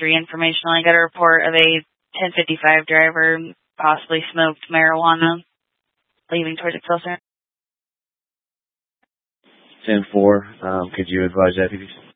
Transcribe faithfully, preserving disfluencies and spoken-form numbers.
three informational. I got a report of a ten fifty-five driver possibly smoked marijuana leaving towards Excelsior. ten four, um, could you advise deputies?